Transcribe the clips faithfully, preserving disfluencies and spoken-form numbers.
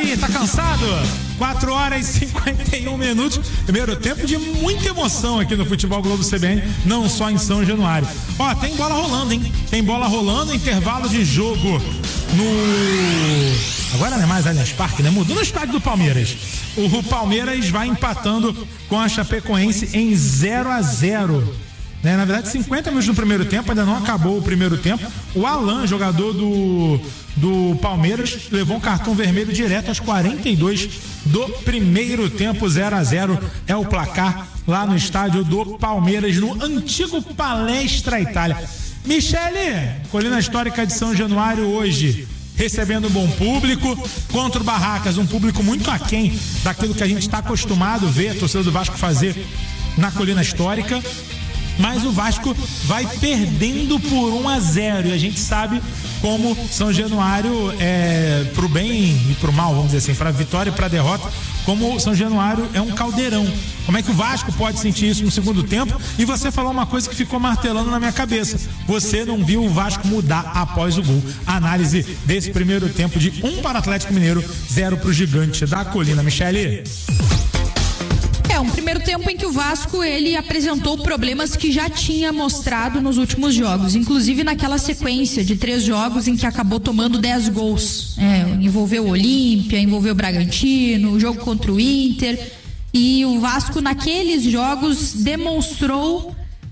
aí, tá cansado? quatro horas e cinquenta e um minutos. Primeiro tempo de muita emoção aqui no Futebol Globo C B N, não só em São Januário. Ó, tem bola rolando, hein? Tem bola rolando, intervalo de jogo no... Agora não é mais Allianz Parque, né? Mudou no estádio do Palmeiras. O Palmeiras vai empatando com a Chapecoense em zero a zero. Né? Na verdade, cinquenta minutos no primeiro tempo, ainda não acabou o primeiro tempo. O Alan, jogador do, do Palmeiras, levou um cartão vermelho direto aos quarenta e dois do primeiro tempo. Zero a zero é o placar lá no estádio do Palmeiras, no antigo Palestra Itália. Michele, Colina Histórica de São Januário hoje recebendo um bom público, contra o Barracas, um público muito aquém daquilo que a gente está acostumado a ver a torcida do Vasco fazer na Colina Histórica. Mas o Vasco vai perdendo por um a zero, e a gente sabe como São Januário é pro bem e pro mal, vamos dizer assim, pra vitória e pra derrota, como São Januário é um caldeirão. Como é que o Vasco pode sentir isso no segundo tempo? E você falou uma coisa que ficou martelando na minha cabeça: você não viu o Vasco mudar após o gol. Análise desse primeiro tempo de um para o Atlético Mineiro, zero pro Gigante da Colina. Michele? É um primeiro tempo em que o Vasco ele apresentou problemas que já tinha mostrado nos últimos jogos, inclusive naquela sequência de três jogos em que acabou tomando dez gols. É, envolveu o Olímpia, envolveu o Bragantino, o jogo contra o Inter, e o Vasco naqueles jogos demonstrou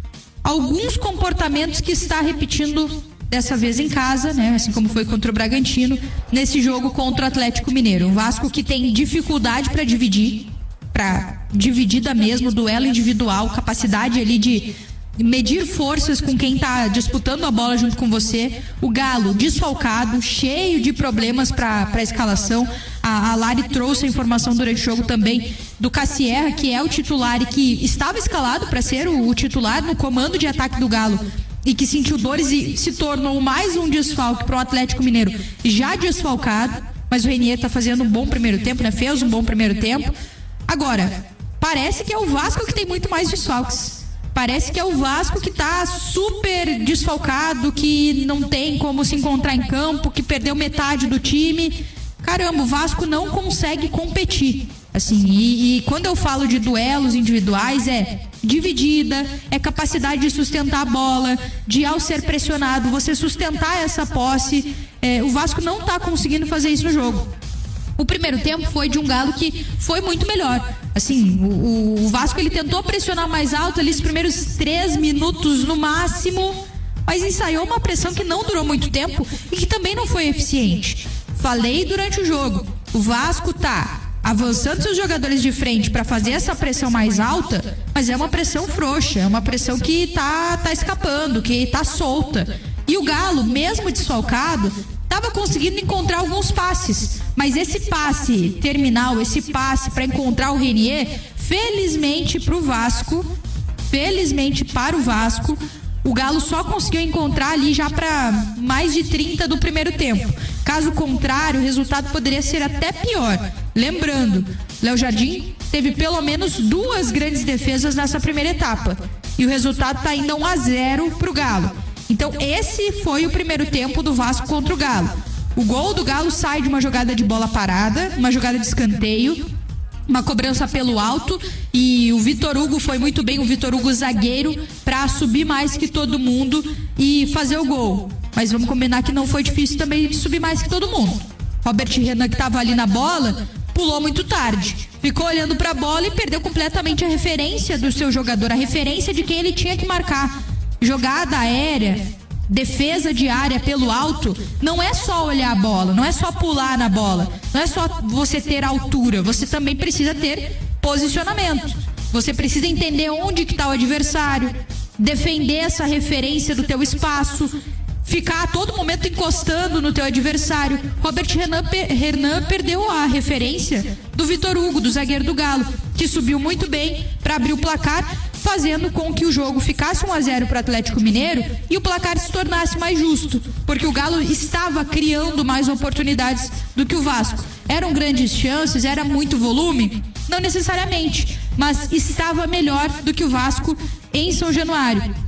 alguns comportamentos que está repetindo dessa vez em casa, né? Assim como foi contra o Bragantino, nesse jogo contra o Atlético Mineiro. Um Vasco que tem dificuldade para dividir, para dividida mesmo, duelo individual, capacidade ali de medir forças com quem tá disputando a bola junto com você. O Galo desfalcado, cheio de problemas para a escalação. A, a Lari trouxe a informação durante o jogo também do Cassierra, que é o titular e que estava escalado para ser o, o titular no comando de ataque do Galo, e que sentiu dores e se tornou mais um desfalque para o Atlético Mineiro, já desfalcado. Mas o Renier tá fazendo um bom primeiro tempo, né? Fez um bom primeiro tempo. Agora, parece que é o Vasco que tem muito mais desfalques. Parece que é o Vasco que tá super desfalcado, que não tem como se encontrar em campo, que perdeu metade do time. Caramba, o Vasco não consegue competir. Assim, e, e quando eu falo de duelos individuais, é dividida, é capacidade de sustentar a bola, de ao ser pressionado, você sustentar essa posse. É, o Vasco não tá conseguindo fazer isso no jogo. O primeiro tempo foi de um Galo que foi muito melhor. Assim, o, o Vasco ele tentou pressionar mais alto ali os primeiros três minutos no máximo, mas ensaiou uma pressão que não durou muito tempo e que também não foi eficiente. Falei durante o jogo, o Vasco tá avançando seus jogadores de frente para fazer essa pressão mais alta, mas é uma pressão frouxa, é uma pressão que tá, tá escapando, que tá solta. E o Galo, mesmo desfalcado, estava conseguindo encontrar alguns passes, mas esse passe terminal, esse passe para encontrar o Renier, felizmente para o Vasco, felizmente para o Vasco, o Galo só conseguiu encontrar ali já para mais de trinta do primeiro tempo. Caso contrário, o resultado poderia ser até pior. Lembrando, Léo Jardim teve pelo menos duas grandes defesas nessa primeira etapa, e o resultado está ainda um a zero para o Galo. Então esse foi o primeiro tempo do Vasco contra o Galo. O gol do Galo sai de uma jogada de bola parada, uma jogada de escanteio, uma cobrança pelo alto, e o Vitor Hugo foi muito bem, o Vitor Hugo zagueiro, para subir mais que todo mundo e fazer o gol. Mas vamos combinar que não foi difícil também de subir mais que todo mundo. Robert Renan, que estava ali na bola, pulou muito tarde, ficou olhando para a bola e perdeu completamente a referência do seu jogador, a referência de quem ele tinha que marcar. Jogada aérea, defesa de área pelo alto, não é só olhar a bola, não é só pular na bola, não é só você ter altura, você também precisa ter posicionamento, você precisa entender onde que está o adversário, defender essa referência do teu espaço, ficar a todo momento encostando no teu adversário. Robert Renan, Renan perdeu a referência do Vitor Hugo, do zagueiro do Galo, que subiu muito bem para abrir o placar, fazendo com que o jogo ficasse um a zero para o Atlético Mineiro e o placar se tornasse mais justo, porque o Galo estava criando mais oportunidades do que o Vasco. Eram grandes chances, era muito volume? Não necessariamente, mas estava melhor do que o Vasco em São Januário.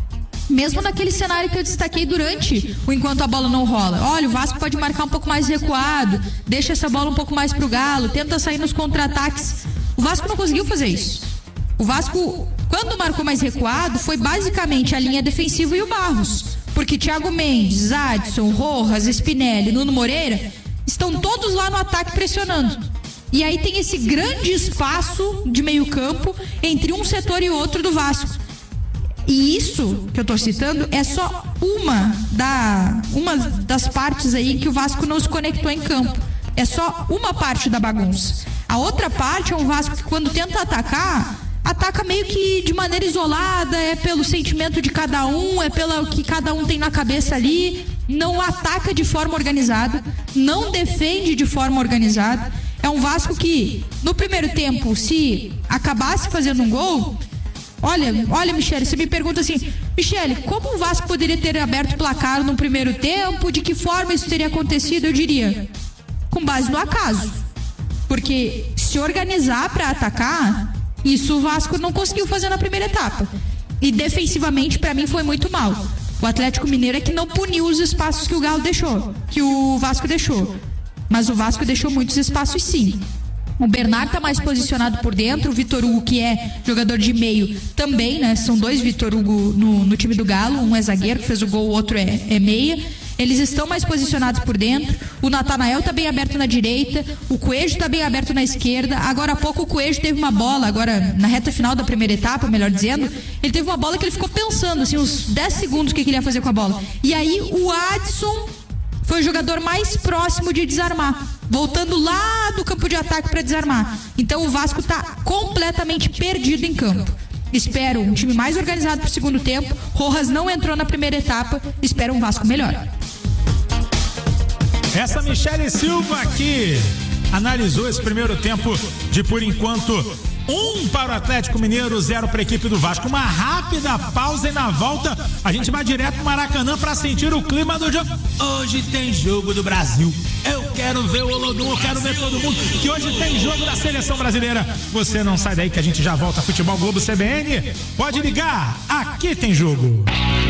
mesmo naquele cenário que eu destaquei durante o enquanto a bola não rola. Olha, o Vasco pode marcar um pouco mais recuado, deixa essa bola um pouco mais pro Galo, tenta sair nos contra-ataques. O Vasco não conseguiu fazer isso. O Vasco, quando marcou mais recuado, foi basicamente a linha defensiva e o Barros, porque Thiago Mendes, Adson, Rojas, Spinelli, Nuno Moreira estão todos lá no ataque pressionando. E aí tem esse grande espaço de meio campo entre um setor e outro do Vasco. E isso que eu tô citando é só uma, da, uma das partes aí que o Vasco não se conectou em campo. É só uma parte da bagunça. A outra parte é um Vasco que, quando tenta atacar, ataca meio que de maneira isolada, é pelo sentimento de cada um, é pelo que cada um tem na cabeça ali, não ataca de forma organizada, não defende de forma organizada. É um Vasco que, no primeiro tempo, se acabasse fazendo um gol... Olha, olha, Michele, você me pergunta assim, Michele, como o Vasco poderia ter aberto o placar no primeiro tempo? De que forma isso teria acontecido? Eu diria, com base no acaso. Porque se organizar para atacar, isso o Vasco não conseguiu fazer na primeira etapa. E defensivamente, para mim, foi muito mal. O Atlético Mineiro é que não puniu os espaços que o Galo deixou, que o Vasco deixou. Mas o Vasco deixou muitos espaços, sim. O Bernard tá mais posicionado por dentro, o Vitor Hugo, que é jogador de meio, também, né? São dois Vitor Hugo no, no time do Galo, um é zagueiro que fez o gol, o outro é, é meia. Eles estão mais posicionados por dentro. O Natanael tá bem aberto na direita, o Coelho tá bem aberto na esquerda. Agora há pouco o Coelho teve uma bola, agora na reta final da primeira etapa, melhor dizendo, ele teve uma bola que ele ficou pensando, assim, uns dez segundos o que, que ele ia fazer com a bola. E aí o Adson foi o jogador mais próximo de desarmar, voltando lá do campo de ataque para desarmar. Então o Vasco está completamente perdido em campo. Espero um time mais organizado para o segundo tempo. Rojas não entrou na primeira etapa. Espero um Vasco melhor. Essa Michele Silva aqui analisou esse primeiro tempo de, por enquanto, um para o Atlético Mineiro, zero para a equipe do Vasco. Uma rápida pausa e na volta a gente vai direto para o Maracanã para sentir o clima do jogo. Hoje tem jogo do Brasil. Eu quero ver o Olodum, eu quero ver todo mundo, que hoje tem jogo da seleção brasileira. Você não sai daí que a gente já volta. Futebol Globo C B N. Pode ligar, aqui tem jogo.